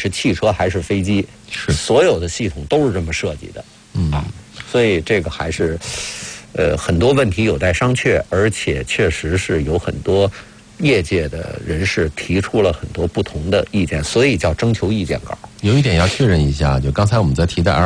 是汽车还是飞机，所有的系统都是这么设计的。所以这个还是很多问题有待商榷，而且确实是有很多业界的人士提出了很多不同的意见，所以叫征求意见稿。 有一点要确认一下，就刚才我们在提到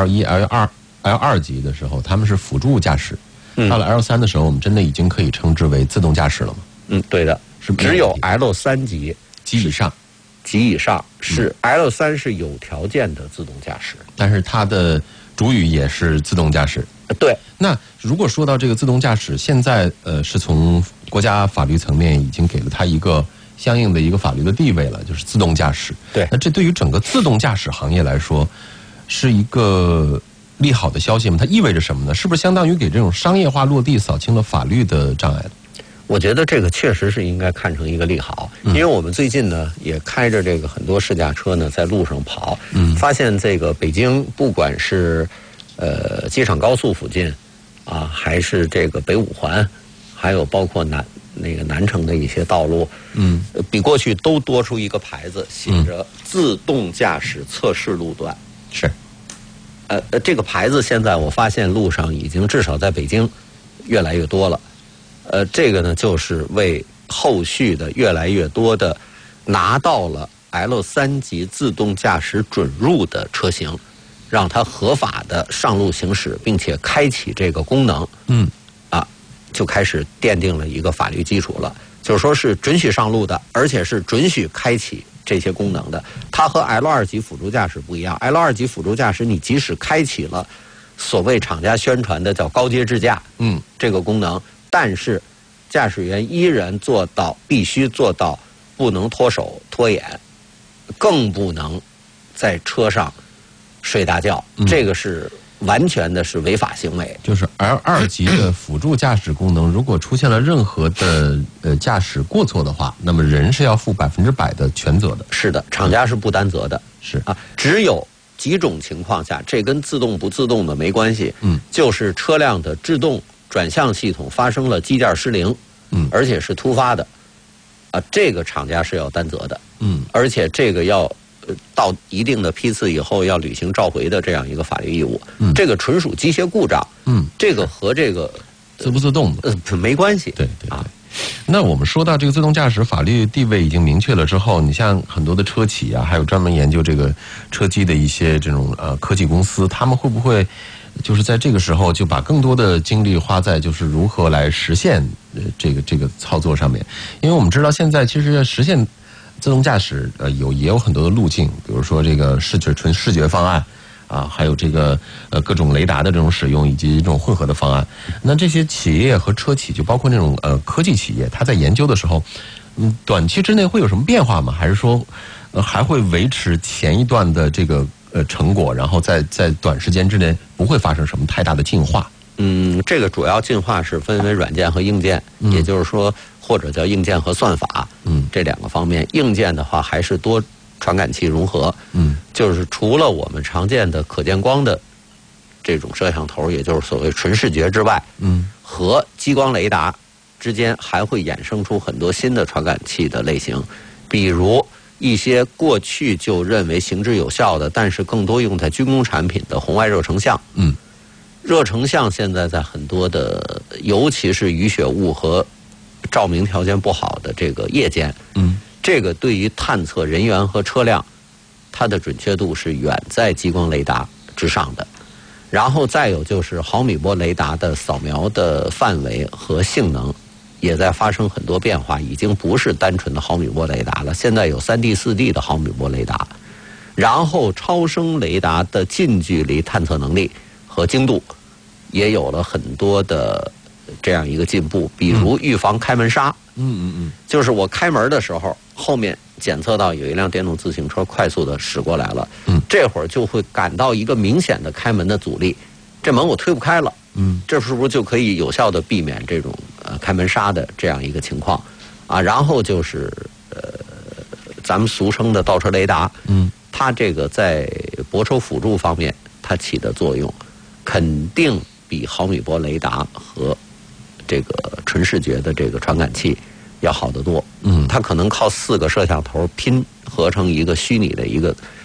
L1、L2 级的时候，他们是辅助驾驶，到了 L3 的时候，我们真的已经可以称之为自动驾驶了吗？ 对的，是只有 L3 级以上是 L3 是有条件的自动驾驶， 但是它的主语也是自动驾驶。 对。 那如果说到这个自动驾驶，现在是从国家法律层面已经给了它一个相应的一个法律的地位了，就是自动驾驶。 对。 那这对于整个自动驾驶行业来说，是一个利好的消息吗？它意味着什么呢？是不是相当于给这种商业化落地扫清了法律的障碍？ 我觉得这个确实是应该看成一个利好，因为我们最近呢也开着这个很多试驾车呢在路上跑，发现这个北京不管是机场高速附近啊，还是这个北五环，还有包括南城的一些道路，比过去都多出一个牌子，写着自动驾驶测试路段。 是， 这个牌子现在我发现路上已经至少在北京越来越多了。这个呢，就是为后续的越来越多的拿到了 L3 级自动驾驶准入的车型，让它合法的上路行驶，并且开启这个功能，就开始奠定了一个法律基础了。就是说是准许上路的，而且是准许开启这些功能的。它和 L2 级辅助驾驶不一样 ，L2 级辅助驾驶你即使开启了所谓厂家宣传的叫高阶智驾，这个功能。但是，驾驶员依然必须做到不能脱手脱眼，更不能在车上睡大觉，这个是完全的是违法行为。 就是 L2 级的辅助驾驶功能，如果出现了任何的驾驶过错的话，那么人是要负100%的全责的。 是的，厂家是不担责的。 是只有几种情况下，这跟自动不自动的没关系。就是车辆的制动转向系统发生了机件失灵，而且是突发的，这个厂家是要担责的，而且这个要到一定的批次以后要履行召回的这样一个法律义务，这个纯属机械故障，这个和这个自不自动的没关系， 对。那我们说到这个自动驾驶法律地位已经明确了之后，你像很多的车企啊，还有专门研究这个车机的一些这种科技公司，他们会不会就是在这个时候就把更多的精力花在就是如何来实现这个操作上面？因为我们知道现在其实实现自动驾驶也有很多的路径，比如说这个纯视觉方案还有这个各种雷达的这种使用，以及这种混合的方案。那这些企业和车企，就包括那种科技企业，它在研究的时候，短期之内会有什么变化吗？还是说还会维持前一段的这个成果，然后在短时间之内不会发生什么太大的进化？ 这个主要进化是分为软件和硬件，也就是说，或者叫硬件和算法，这两个方面。硬件的话还是多传感器融合，就是除了我们常见的可见光的这种摄像头，也就是所谓纯视觉之外，和激光雷达之间还会衍生出很多新的传感器的类型，比如一些过去就认为行之有效的，但是更多用在军工产品的红外热成像。热成像现在在很多的，尤其是雨雪雾和照明条件不好的这个夜间，这个对于探测人员和车辆，它的准确度是远在激光雷达之上的。然后再有就是毫米波雷达的扫描的范围和性能也在发生很多变化，已经不是单纯的毫米波雷达了，现在有3D、4D 的毫米波雷达。然后超声雷达的近距离探测能力和精度也有了很多的这样一个进步，比如预防开门杀。就是我开门的时候，后面检测到有一辆电动自行车快速的驶过来了，这会儿就会感到一个明显的开门的阻力，这门我推不开了，这是不是就可以有效的避免这种开门杀的这样一个情况啊？然后就是咱们俗称的倒车雷达，它这个在泊车辅助方面它起的作用，肯定比毫米波雷达和这个纯视觉的这个传感器要好得多。它可能靠4个摄像头拼合成一个虚拟的一个